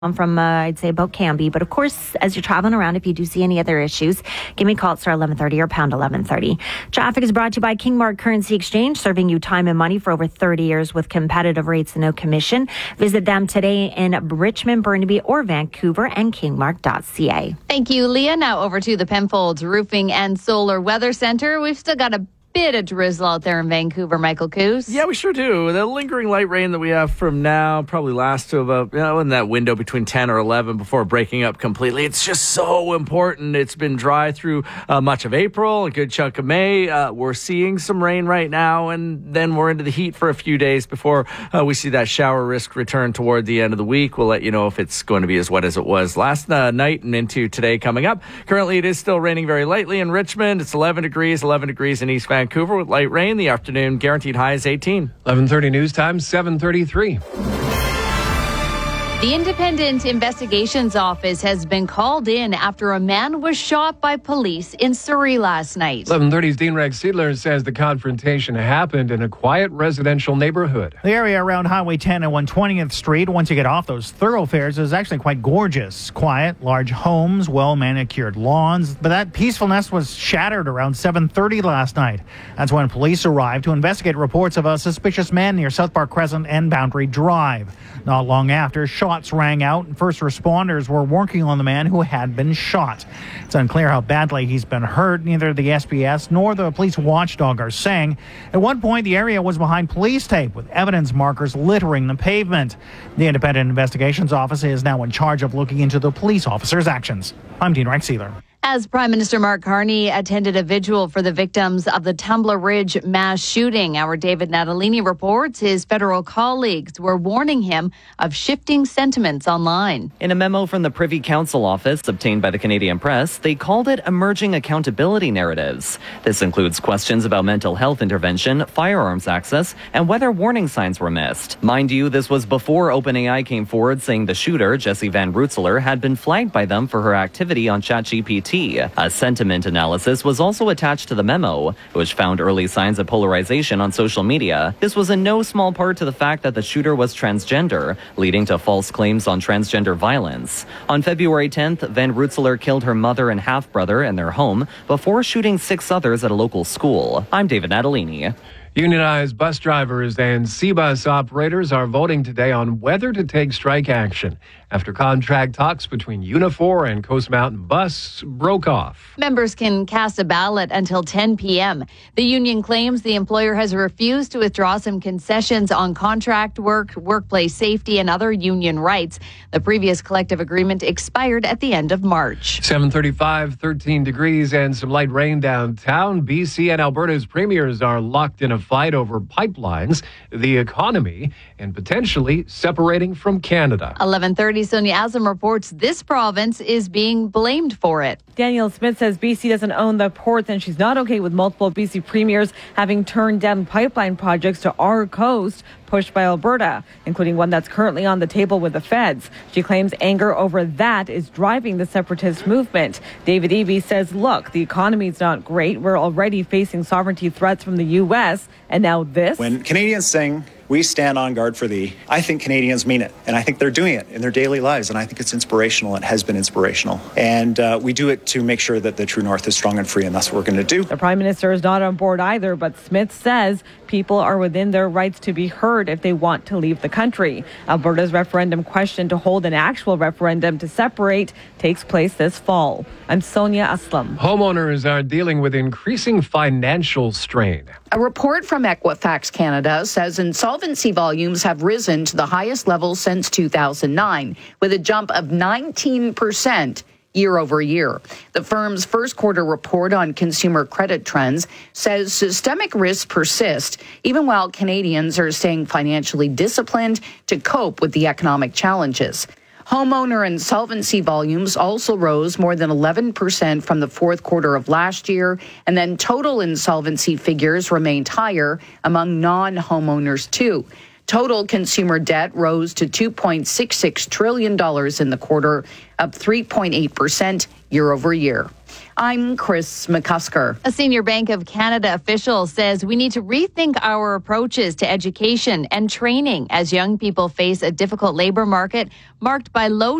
from, I'd say, about Cambie. But of course, as you're traveling around, if you do see any other issues, give me a call at star 1130 or pound 1130. Traffic is brought to you by Kingmark Currency Exchange, serving you time and money for over 30 years with competitive rates and no commission. Visit them today in Richmond, Burnaby, or Vancouver, and kingmark.ca. Thank you, Leah. Now over to the Penfolds Roofing and Solar Weather Center. We've still got a bit of drizzle out there in Vancouver, Michael Coos. Yeah, we sure do. The lingering light rain that we have from now probably lasts to about, in that window between 10 or 11 before breaking up completely. It's just so important. It's been dry through much of April, a good chunk of May. We're seeing some rain right now, and then we're into the heat for a few days before we see that shower risk return toward the end of the week. We'll let you know if it's going to be as wet as it was last night and into today coming up. Currently, it is still raining very lightly in Richmond. It's 11 degrees in East Vancouver with light rain. The afternoon guaranteed high is 18. 11:30 news time, 7:33. The Independent Investigations Office has been called in after a man was shot by police in Surrey last night. 11:30's Dean Rex Seidler says the confrontation happened in a quiet residential neighborhood. The area around Highway 10 and 120th Street, once you get off those thoroughfares, is actually quite gorgeous. Quiet, large homes, well-manicured lawns. But that peacefulness was shattered around 7:30 last night. That's when police arrived to investigate reports of a suspicious man near South Park Crescent and Boundary Drive. Not long after, shots rang out and first responders were working on the man who had been shot. It's unclear how badly he's been hurt. Neither the SPS nor the police watchdog are saying. At one point, the area was behind police tape with evidence markers littering the pavement. The Independent Investigations Office is now in charge of looking into the police officer's actions. I'm Dean Rex Seidler. As Prime Minister Mark Carney attended a vigil for the victims of the Tumbler Ridge mass shooting, our David Natalini reports his federal colleagues were warning him of shifting sentiments online. In a memo from the Privy Council office obtained by the Canadian Press, they called it emerging accountability narratives. This includes questions about mental health intervention, firearms access, and whether warning signs were missed. Mind you, this was before OpenAI came forward saying the shooter, Jessie Van Rootselaar, had been flagged by them for her activity on ChatGPT. A sentiment analysis was also attached to the memo, which found early signs of polarization on social media. This was in no small part to the fact that the shooter was transgender, leading to false claims on transgender violence. On February 10th, Van Rootselaar killed her mother and half-brother in their home before shooting 6 others at a local school. I'm David Natalini. Unionized bus drivers and C-Bus operators are voting today on whether to take strike action after contract talks between Unifor and Coast Mountain Bus broke off. Members can cast a ballot until 10 p.m. The union claims the employer has refused to withdraw some concessions on contract work, workplace safety, and other union rights. The previous collective agreement expired at the end of March. 7:35, 13 degrees and some light rain downtown. BC and Alberta's premiers are locked in a fight over pipelines, the economy, and potentially separating from Canada. 11:30, Sonia Aslam reports this province is being blamed for it. Danielle Smith says BC doesn't own the ports and she's not okay with multiple BC premiers having turned down pipeline projects to our coast pushed by Alberta, including one that's currently on the table with the feds. She claims anger over that is driving the separatist movement. David Eby says, look, the economy's not great. We're already facing sovereignty threats from the U.S. And now this. When Canadians sing, we stand on guard for thee, I think Canadians mean it. And I think they're doing it in their daily lives. And I think it's inspirational. It has been inspirational. And we do it to make sure that the true north is strong and free. And that's what we're going to do. The Prime Minister is not on board either, but Smith says people are within their rights to be heard if they want to leave the country. Alberta's referendum question to hold an actual referendum to separate takes place this fall. I'm Sonia Aslam. Homeowners are dealing with increasing financial strain. A report from Equifax Canada says insolvency volumes have risen to the highest level since 2009, with a jump of 19% year over year. The firm's first quarter report on consumer credit trends says systemic risks persist, even while Canadians are staying financially disciplined to cope with the economic challenges. Homeowner insolvency volumes also rose more than 11% from the fourth quarter of last year, and then total insolvency figures remained higher among non-homeowners too. Total consumer debt rose to $2.66 trillion in the quarter, up 3.8% year over year. I'm Chris McCusker. A senior Bank of Canada official says we need to rethink our approaches to education and training as young people face a difficult labor market marked by low